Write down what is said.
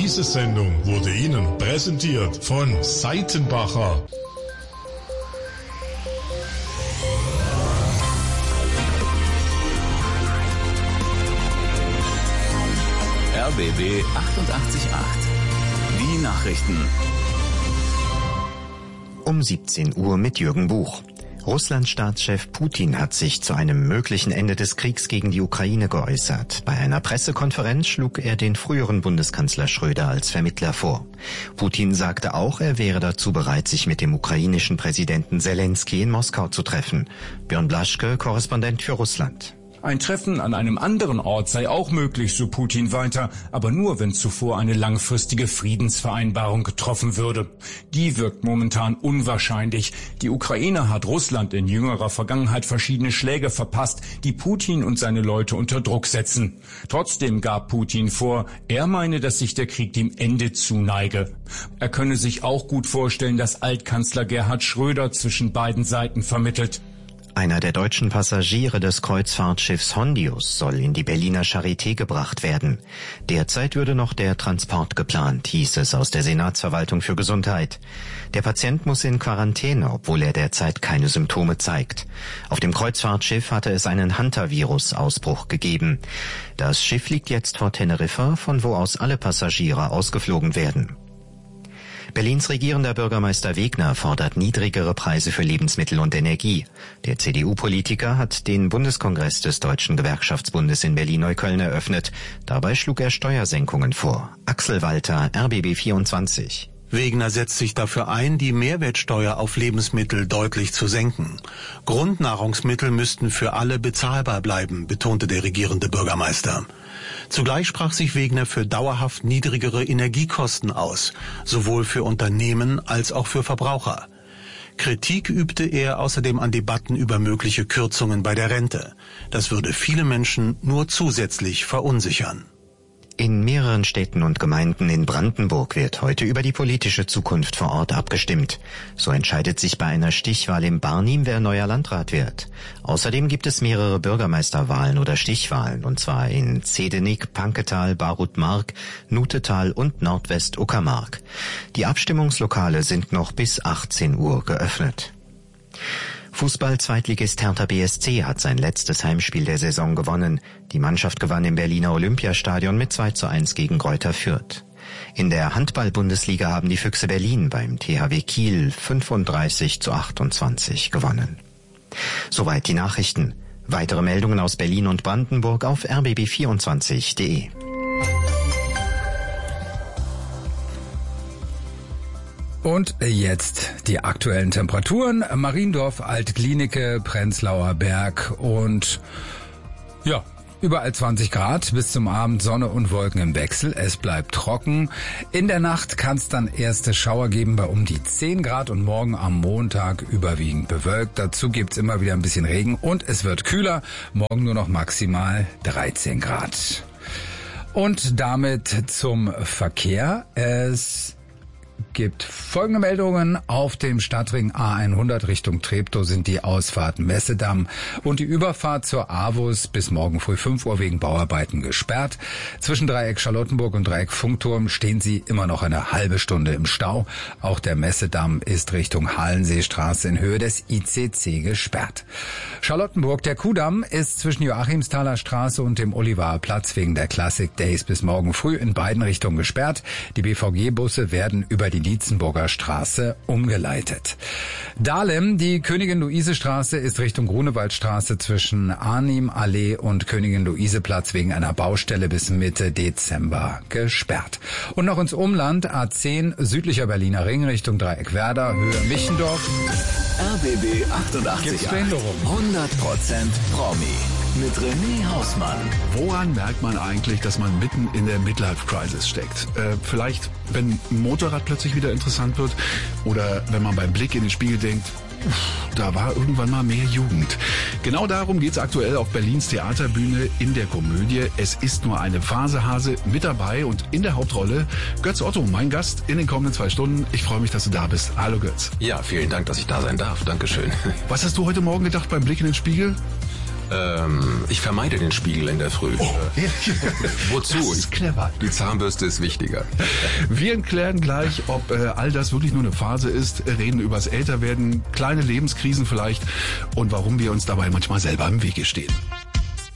Diese Sendung wurde Ihnen präsentiert von Seitenbacher. RBB 88.8. Die Nachrichten. Um 17 Uhr mit Jürgen Buch. Russlands Staatschef Putin hat sich zu einem möglichen Ende des Kriegs gegen die Ukraine geäußert. Bei einer Pressekonferenz schlug er den früheren Bundeskanzler Schröder als Vermittler vor. Putin sagte auch, er wäre dazu bereit, sich mit dem ukrainischen Präsidenten Zelensky in Moskau zu treffen. Björn Blaschke, Korrespondent für Russland. Ein Treffen an einem anderen Ort sei auch möglich, so Putin weiter, aber nur, wenn zuvor eine langfristige Friedensvereinbarung getroffen würde. Die wirkt momentan unwahrscheinlich. Die Ukraine hat Russland in jüngerer Vergangenheit verschiedene Schläge verpasst, die Putin und seine Leute unter Druck setzen. Trotzdem gab Putin vor, er meine, dass sich der Krieg dem Ende zuneige. Er könne sich auch gut vorstellen, dass Altkanzler Gerhard Schröder zwischen beiden Seiten vermittelt. Einer der deutschen Passagiere des Kreuzfahrtschiffs Hondius soll in die Berliner Charité gebracht werden. Derzeit würde noch der Transport geplant, hieß es aus der Senatsverwaltung für Gesundheit. Der Patient muss in Quarantäne, obwohl er derzeit keine Symptome zeigt. Auf dem Kreuzfahrtschiff hatte es einen Hantavirus-Ausbruch gegeben. Das Schiff liegt jetzt vor Teneriffa, von wo aus alle Passagiere ausgeflogen werden. Berlins regierender Bürgermeister Wegner fordert niedrigere Preise für Lebensmittel und Energie. Der CDU-Politiker hat den Bundeskongress des Deutschen Gewerkschaftsbundes in Berlin-Neukölln eröffnet. Dabei schlug er Steuersenkungen vor. Axel Walter, RBB 24. Wegner setzt sich dafür ein, die Mehrwertsteuer auf Lebensmittel deutlich zu senken. Grundnahrungsmittel müssten für alle bezahlbar bleiben, betonte der regierende Bürgermeister. Zugleich sprach sich Wegner für dauerhaft niedrigere Energiekosten aus, sowohl für Unternehmen als auch für Verbraucher. Kritik übte er außerdem an Debatten über mögliche Kürzungen bei der Rente. Das würde viele Menschen nur zusätzlich verunsichern. In mehreren Städten und Gemeinden in Brandenburg wird heute über die politische Zukunft vor Ort abgestimmt. So entscheidet sich bei einer Stichwahl im Barnim, wer neuer Landrat wird. Außerdem gibt es mehrere Bürgermeisterwahlen oder Stichwahlen, und zwar in Zedenik, Panketal, Barut-Mark, Nutetal und Nordwest-Uckermark. Die Abstimmungslokale sind noch bis 18 Uhr geöffnet. Fußball-Zweitligist Hertha BSC hat sein letztes Heimspiel der Saison gewonnen. Die Mannschaft gewann im Berliner Olympiastadion mit 2:1 gegen Greuther Fürth. In der Handball-Bundesliga haben die Füchse Berlin beim THW Kiel 35:28 gewonnen. Soweit die Nachrichten. Weitere Meldungen aus Berlin und Brandenburg auf rbb24.de. Und jetzt die aktuellen Temperaturen. Mariendorf, Altklinike, Prenzlauer Berg und ja, überall 20 Grad, bis zum Abend Sonne und Wolken im Wechsel. Es bleibt trocken. In der Nacht kann es dann erste Schauer geben bei um die 10 Grad und morgen am Montag überwiegend bewölkt. Dazu gibt's immer wieder ein bisschen Regen und es wird kühler. Morgen nur noch maximal 13 Grad. Und damit zum Verkehr. Es gibt folgende Meldungen. Auf dem Stadtring A100 Richtung Treptow sind die Ausfahrten Messedamm und die Überfahrt zur AWUS bis morgen früh 5 Uhr wegen Bauarbeiten gesperrt. Zwischen Dreieck Charlottenburg und Dreieck Funkturm stehen sie immer noch eine halbe Stunde im Stau. Auch der Messedamm ist Richtung Hallenseestraße in Höhe des ICC gesperrt. Charlottenburg, der Kuhdamm ist zwischen Joachimsthaler Straße und dem Olivarplatz wegen der Classic Days bis morgen früh in beiden Richtungen gesperrt. Die BVG-Busse werden über die Lietzenburger Straße umgeleitet. Dahlem, die Königin-Luise-Straße ist Richtung Grunewaldstraße zwischen Arnim-Allee und Königin-Luise-Platz wegen einer Baustelle bis Mitte Dezember gesperrt. Und noch ins Umland, A10 südlicher Berliner Ring Richtung Dreieck Werder, Höhe Michendorf. RBB 88.8. 100% Promi. Mit René Hausmann. Woran merkt man eigentlich, dass man mitten in der Midlife-Crisis steckt? Vielleicht, wenn ein Motorrad plötzlich wieder interessant wird oder wenn man beim Blick in den Spiegel denkt, da war irgendwann mal mehr Jugend. Genau darum geht's aktuell auf Berlins Theaterbühne in der Komödie Es ist nur eine Phase, Hase, mit dabei und in der Hauptrolle Götz Otto, mein Gast in den kommenden 2 Stunden. Ich freue mich, dass du da bist. Hallo Götz. Ja, vielen Dank, dass ich da sein darf. Dankeschön. Was hast du heute Morgen gedacht beim Blick in den Spiegel? Ich vermeide den Spiegel in der Früh. Wozu? Das ist clever. Die Zahnbürste ist wichtiger. Wir klären gleich, ob all das wirklich nur eine Phase ist, reden übers Älterwerden, kleine Lebenskrisen vielleicht und warum wir uns dabei manchmal selber im Wege stehen.